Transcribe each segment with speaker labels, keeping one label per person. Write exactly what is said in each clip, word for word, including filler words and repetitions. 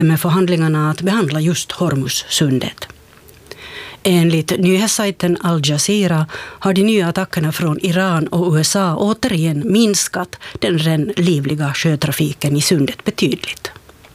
Speaker 1: med förhandlingarna att behandla just Hormuzsundet. Enligt nyhetssajten Al Jazeera har de nya attackerna från Iran och U S A återigen minskat den redan livliga sjötrafiken i sundet betydligt.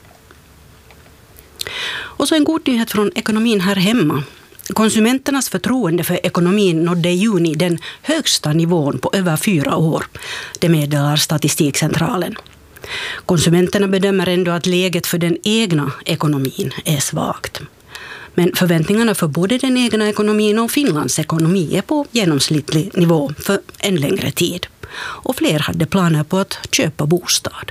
Speaker 1: Och så en god nyhet från ekonomin här hemma. Konsumenternas förtroende för ekonomin nådde i juni den högsta nivån på över fyra år. Det meddelar Statistikcentralen. Konsumenterna bedömer ändå att läget för den egna ekonomin är svagt. Men förväntningarna för både den egna ekonomin och Finlands ekonomi är på genomsnittlig nivå för en längre tid. Och fler hade planer på att köpa bostad.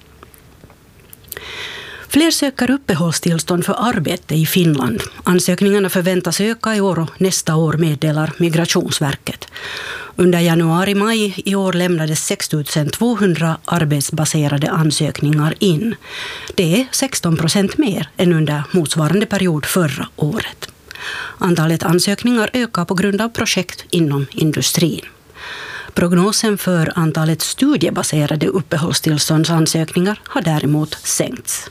Speaker 1: Fler söker uppehållstillstånd för arbete i Finland. Ansökningarna förväntas öka i år och nästa år, meddelar Migrationsverket. Under januari-maj i år lämnades sex tusen tvåhundra arbetsbaserade ansökningar in. Det är sexton procent mer än under motsvarande period förra året. Antalet ansökningar ökar på grund av projekt inom industrin. Prognosen för antalet studiebaserade uppehållstillståndsansökningar har däremot sänkts.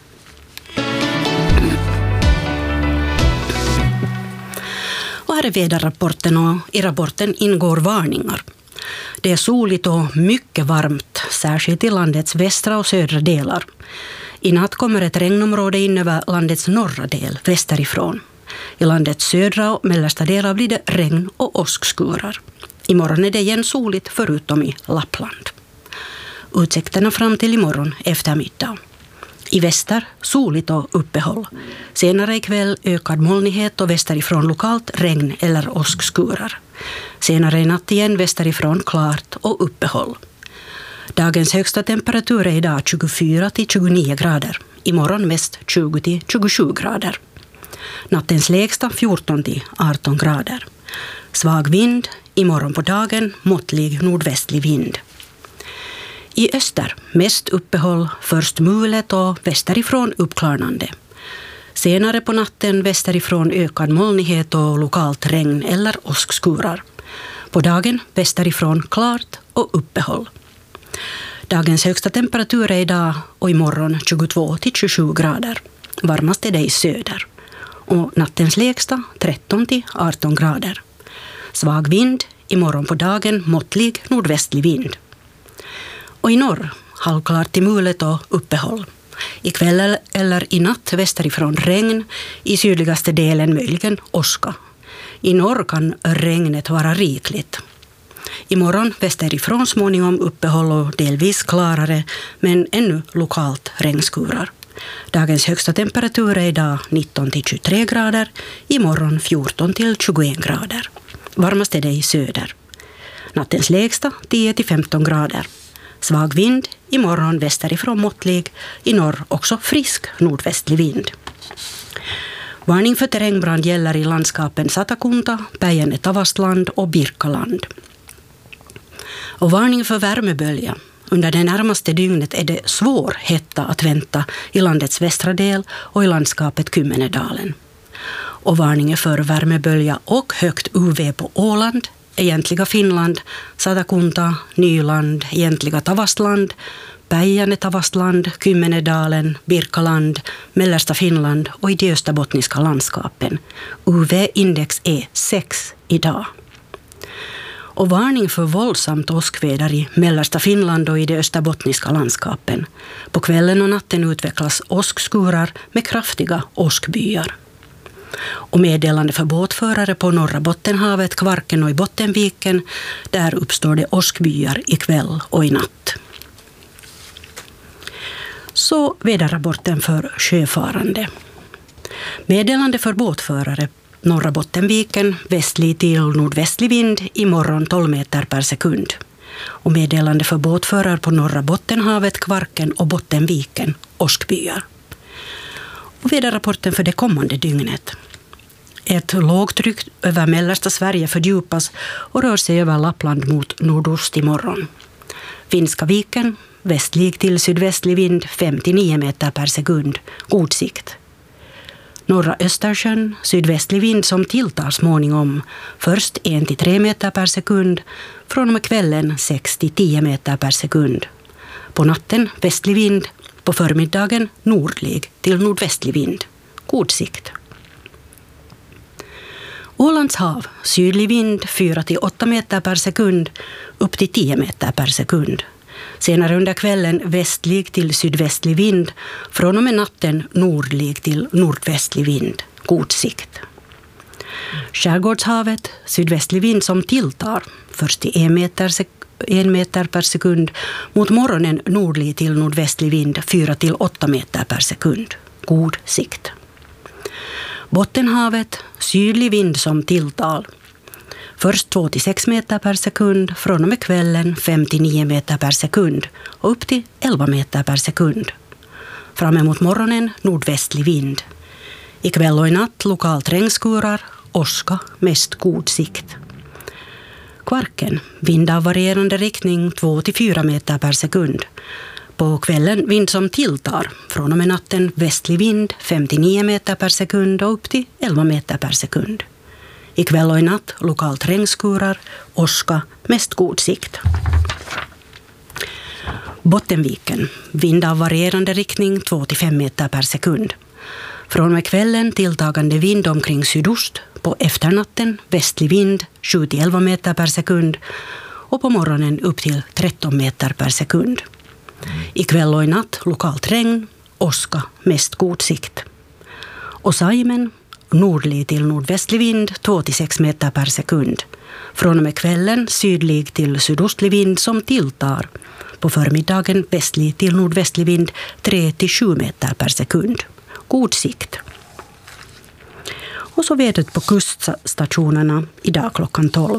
Speaker 1: Och här är väderrapporten, och i rapporten ingår varningar. Det är soligt och mycket varmt, särskilt i landets västra och södra delar. I natt kommer ett regnområde in över landets norra del, västerifrån. I landets södra och mellersta delar blir det regn och åskskurar. Imorgon är det igen soligt förutom i Lappland. Utsikterna fram till imorgon eftermiddag. I väster soligt och uppehåll. Senare ikväll ökad molnighet och västerifrån lokalt regn eller åskskurar. Senare i natt igen västerifrån klart och uppehåll. Dagens högsta temperatur är idag tjugofyra till tjugonio grader. Imorgon mest tjugo till tjugosju grader. Nattens lägsta fjorton till arton grader. Svag vind, imorgon på dagen måttlig nordvästlig vind. I öster mest uppehåll, först mulet och västerifrån uppklarnande. Senare på natten västerifrån ökad molnighet och lokalt regn eller åskskurar. På dagen västerifrån klart och uppehåll. Dagens högsta temperatur är idag och imorgon tjugotvå till tjugosju grader. Varmast är det i söder. Och nattens lägsta tretton till arton grader. Svag vind, imorgon på dagen måttlig nordvästlig vind. Och i norr halvklart till mulet och uppehåll. I kväll eller i natt västerifrån regn, i sydligaste delen möjligen åska. I norr kan regnet vara rikligt. Imorgon västerifrån småningom uppehåll och delvis klarare, men ännu lokalt regnskurar. Dagens högsta temperatur är idag nitton till tjugotre grader, imorgon fjorton till tjugoett grader. Varmast är det i söder. Nattens lägsta tio till femton grader. Svag vind, imorgon västerifrån måttlig, i norr också frisk nordvästlig vind. Varning för terrängbrand gäller i landskapen Satakunta, Päijänne-Tavastland och Birkaland. Och varning för värmebölja. Under det närmaste dygnet är det svår hetta att vänta i landets västra del och i landskapet Kymmenedalen. Och varningen för värmebölja och högt U V på Åland, egentliga Finland, Satakunta, Nyland, egentliga Tavastland, Päijänne-Tavastland, Kymmenedalen, Birkaland, mellersta Finland och i de österbottniska landskapen. U V-index är sex idag. Och varning för våldsamt åskväder i mellersta Finland och i de österbottniska landskapen. På kvällen och natten utvecklas åskskurar med kraftiga åskbyar. Och meddelande för båtförare på norra Bottenhavet, Kvarken och i Bottenviken. Där uppstår det åskbyar ikväll och i natt. Så väderrapporten för sjöfarande. Meddelande för båtförare. Norra Bottenviken, västlig till nordvästlig vind, imorgon tolv meter per sekund. Och meddelande för båtförare på norra Bottenhavet, Kvarken och Bottenviken, åskbyar. Och väderrapporten för det kommande dygnet. Ett lågtryck över mellersta Sverige fördjupas och rör sig över Lappland mot nordost imorgon. Finska viken, västlig till sydvästlig vind, fem till nio meter per sekund, god sikt. Norra Östersjön, sydvästlig vind som tilltar småningom, först en till tre meter per sekund, från och med kvällen sex till tio meter per sekund. På natten västlig vind, På förmiddagen nordlig till nordvästlig vind. God sikt. Ålands hav, sydlig vind fyra till åtta meter per sekund upp till tio meter per sekund. Senare under kvällen västlig till sydvästlig vind, från och med natten nordlig till nordvästlig vind. God sikt. Skärgårdshavet, sydvästlig vind som tilltar, först till en meter, en meter per sekund, mot morgonen nordlig till nordvästlig vind, fyra till åtta meter per sekund. God sikt. Bottenhavet, sydlig vind som tilltal. Först två till sex meter per sekund, från och med kvällen fem till nio meter per sekund och upp till elva meter per sekund. Fram emot morgonen nordvästlig vind. Ikväll och i natt lokalt regnskurar, åska, mest god sikt. Kvarken, vind av varierande riktning två till fyra meter per sekund. På kvällen vind som tilltar, från och med natten västlig vind fem till nio meter per sekund och upp till elva meter per sekund. Ikväll och i natt lokalt regnskurar, åska, mest god sikt. Bottenviken, vind av varierande riktning två till fem meter per sekund. Från och med kvällen tilltagande vind omkring sydost, på efternatten västlig vind sju till elva meter per sekund och på morgonen upp till tretton meter per sekund. Ikväll och i natt lokalt regn, åska, mest god sikt. Och Saimen, nordlig till nordvästlig vind två till sex meter per sekund. Från och med kvällen sydlig till sydostlig vind som tilltar. På förmiddagen västlig till nordvästlig vind tre till sju meter per sekund. God sikt. Och så vädret på kuststationerna idag klockan tolv.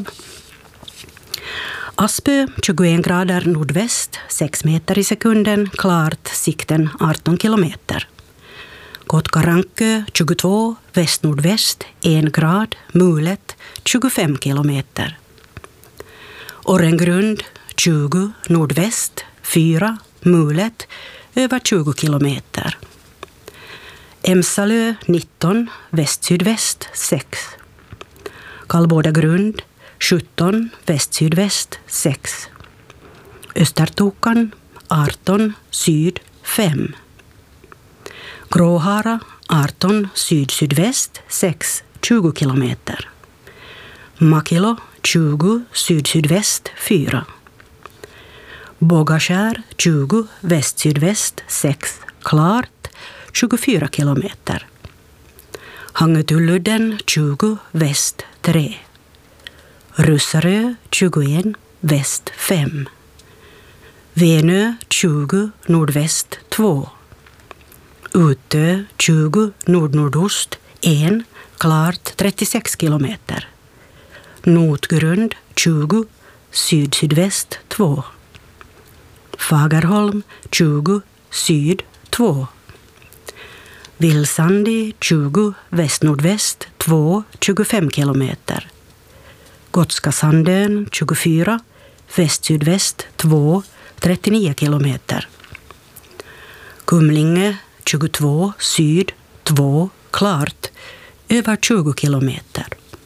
Speaker 1: Aspö tjugoen grader nordväst, sex meter i sekunden, klart, sikten arton kilometer. Kotkarankö tjugotvå, väst-nordväst, en grad, mulet, tjugofem kilometer. Orrengrund tjugo, nordväst, fyra, mulet, över tjugo kilometer. Emsalö nitton, väst-sydväst, sex. Kallbådagrund sjutton, väst-sydväst, sex. Östertokan arton, syd, fem. Gråhara arton, syd-sydväst, sex, tjugo kilometer. Makilo tjugo, syd-sydväst, fyra. Bågaskär tjugo, väst-sydväst, sex, klart, tjugofyra kilometer. Hangetulludden tjugo, väst, tre. Russarö tjugoen, väst, fem. Venö tjugo, nordväst, två. Utö tjugo, nord-nordost, en, klart, trettiosex kilometer. Notgrund tjugo, syd-sydväst, två. Fagerholm tjugo, syd, två. Vilsandi tjugo, väst-nordväst, två, tjugofem kilometer. Gotska Sandön tjugofyra, väst-sydväst, två, trettionio kilometer. Kumlinge tjugotvå, syd, två, klart, över tjugo kilometer.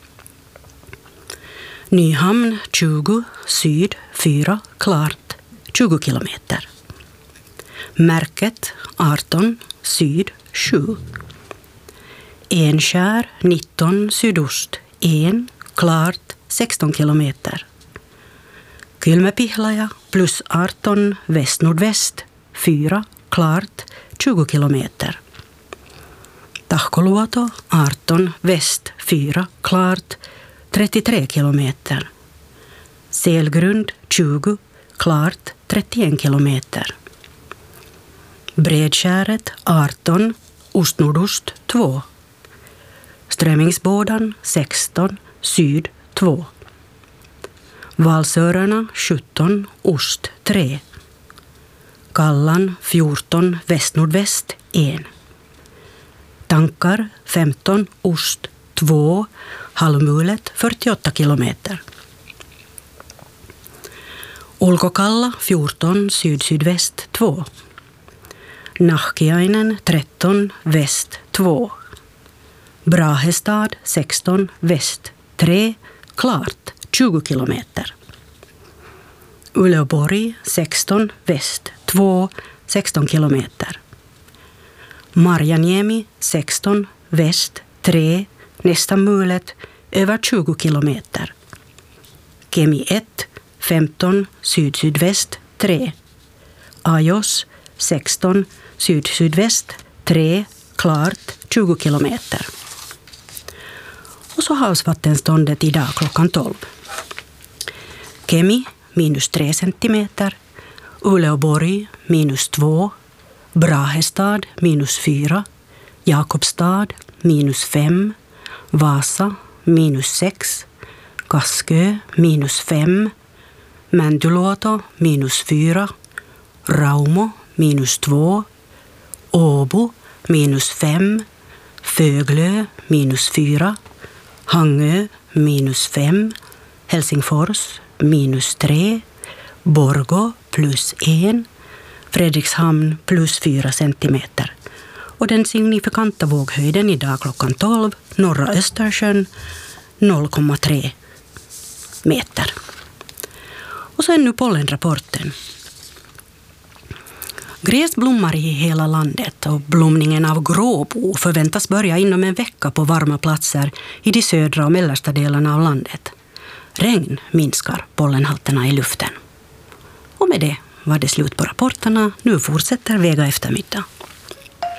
Speaker 1: Nyhamn tjugo, syd, fyra, klart, tjugo kilometer. Märket arton, syd, sju. Enskär nitton, sydost, en, klart, sexton kilometer. Kylmäpihlaja plus arton, väst-nordväst, fyra, klart, tjugo kilometer. Tahkoluoto arton, väst, fyra, klart, trettiotre kilometer. Selgrund tjugo, klart, trettioen kilometer. Bredskäret arton, ost-nordost, två. Strömmingsbådan sexton, syd, två. Valsörarna sjutton, ost, tre. Kallan fjorton, väst-nordväst, en. Tankar femton, ost, två. Halvmulet fyrtioåtta kilometer. Ulkokalla fjorton, syd-sydväst, två. Nahkiainen tretton, väst, två. Brahestad sexton, väst, tre, klart, tjugo kilometer. Uleåborg sexton, väst, två, sexton kilometer. Marjaniemi sexton, väst tre, nästan mulet, över tjugo kilometer. Kemi ett, femton, syd-sydväst tre. Ajos sexton, syd-sydväst tre, klart tjugo kilometer. Och så havsvattenståndet idag klockan tolv. Kemi minus tre centimeter, Uleåborg minus två, Brahestad minus fyra, Jakobstad minus fem, Vasa minus sex, Kaskö minus fem, Mäntyluoto minus fyra, Raumo minus två, Åbo minus fem, Föglö minus fyra, Hangö minus fem, Helsingfors minus tre, Borgå plus en, Fredrikshamn plus fyra centimeter. Och den signifikanta våghöjden idag klockan tolv, norra Östersjön noll komma tre meter. Och sen nu pollenrapporten. Gräs blommar i hela landet och blomningen av gråbo förväntas börja inom en vecka på varma platser i de södra och mellersta delarna av landet. Regn minskar pollenhalterna i luften. Och med det var det slut på rapporterna. Nu fortsätter Vega eftermiddag.